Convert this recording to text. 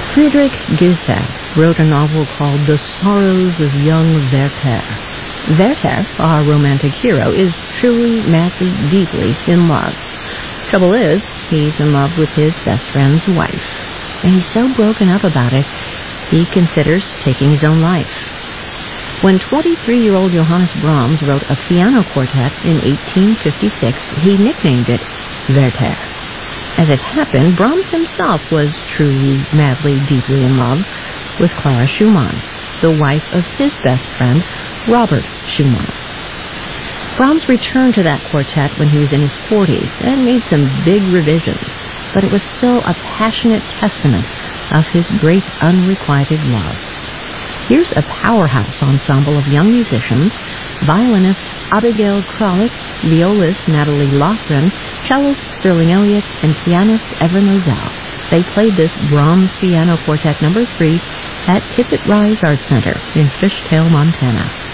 Friedrich Goethe wrote a novel called The Sorrows of Young Werther. Werther, our romantic hero, is truly, madly, deeply in love. Trouble is, he's in love with his best friend's wife, and he's so broken up about it, he considers taking his own life. When 23-year-old Johannes Brahms wrote a piano quartet in 1856, he nicknamed it Werther. As it happened, Brahms himself was truly, madly, deeply in love with Clara Schumann, the wife of his best friend, Robert Schumann. Brahms returned to that quartet when he was in his 40s and made some big revisions, but it was still a passionate testament of his great unrequited love. Here's a powerhouse ensemble of young musicians: violinist Abigail Kralik, violist Natalie Loughran, cellist Sterling Elliott, and pianist Ever Nozell. They played this Brahms Piano Quartet No. 3 at Tippett Rise Art Center in Fishtail, Montana.